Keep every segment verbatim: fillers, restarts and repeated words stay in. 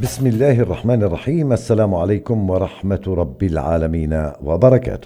بسم الله الرحمن الرحيم. السلام عليكم ورحمة رب العالمين وبركاته.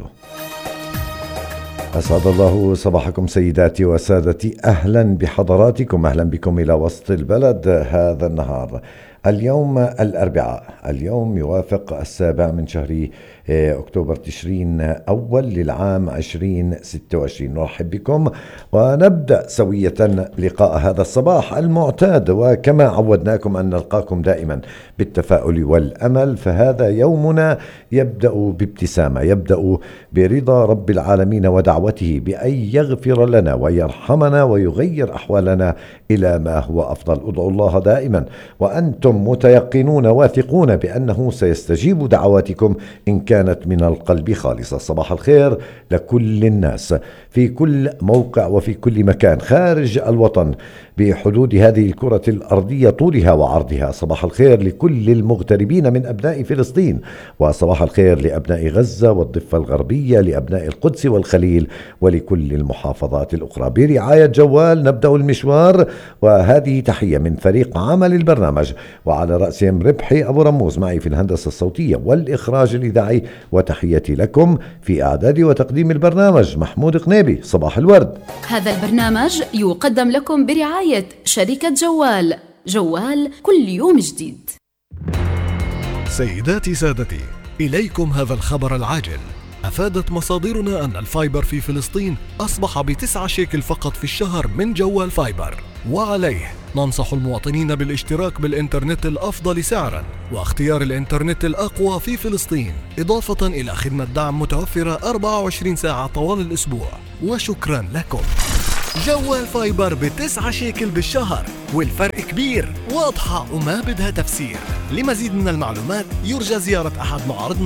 أسعد الله صباحكم سيداتي وسادتي، أهلا بحضراتكم، أهلا بكم إلى وسط البلد هذا النهار. اليوم الأربعاء، اليوم يوافق السابع من شهر أكتوبر تشرين أول للعام عشرين ستة وعشرين. نرحب بكم ونبدأ سوية لقاء هذا الصباح المعتاد، وكما عودناكم أن نلقاكم دائما بالتفاؤل والأمل، فهذا يومنا يبدأ بابتسامة، يبدأ برضا رب العالمين ودعوته بأن يغفر لنا ويرحمنا ويغير أحوالنا إلى ما هو أفضل. ادعوا الله دائما وأنتم متيقنون واثقون بأنه سيستجيب دعواتكم إن كانت من القلب خالصة. صباح الخير لكل الناس في كل موقع وفي كل مكان خارج الوطن بحدود هذه الكرة الأرضية طولها وعرضها. صباح الخير لكل المغتربين من أبناء فلسطين، وصباح الخير لأبناء غزة والضفة الغربية، لأبناء القدس والخليل، ولكل المحافظات الأخرى. برعاية جوال نبدأ المشوار، وهذه تحية من فريق عمل البرنامج، وعلى رأسهم ربحي أبو رموز، معي في الهندسة الصوتية والإخراج الإذاعي، وتحياتي لكم في إعداد وتقديم البرنامج محمود قنيبي. صباح الورد. هذا البرنامج يقدم لكم برعاية شركة جوال. جوال كل يوم جديد. سيداتي سادتي، إليكم هذا الخبر العاجل. أفادت مصادرنا أن الفايبر في فلسطين أصبح بتسعة شيكل فقط في الشهر من جوال فايبر، وعليه ننصح المواطنين بالاشتراك بالإنترنت الأفضل سعراً واختيار الإنترنت الأقوى في فلسطين، إضافة إلى خدمة دعم متوفرة أربعة وعشرين ساعة طوال الأسبوع. وشكراً لكم. جوال فايبر بتسعة شيكل بالشهر، والفرق كبير، واضحة وما بدها تفسير. لمزيد من المعلومات يرجى زيارة أحد معارضنا.